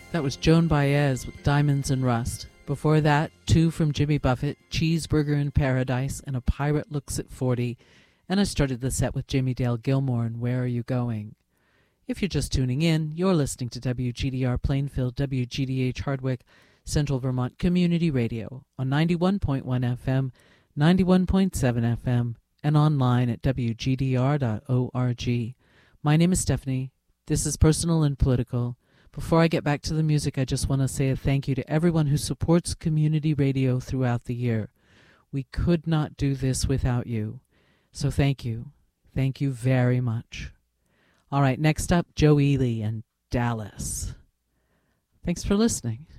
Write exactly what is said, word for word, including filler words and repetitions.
That was Joan Baez with Diamonds and Rust. Before that, two from Jimmy Buffett, Cheeseburger in Paradise, and A Pirate Looks at forty. And I started the set with Jamie Dale Gilmore and Where Are You Going? If you're just tuning in, you're listening to W G D R Plainfield, W G D H Hardwick, Central Vermont Community Radio on ninety-one point one F M, ninety-one point seven F M, and online at W G D R dot org. My name is Stephanie. This is Personal and Political. Before I get back to the music, I just want to say a thank you to everyone who supports community radio throughout the year. We could not do this without you. So thank you. Thank you very much. All right, next up, Joe Ely and Dallas. Thanks for listening.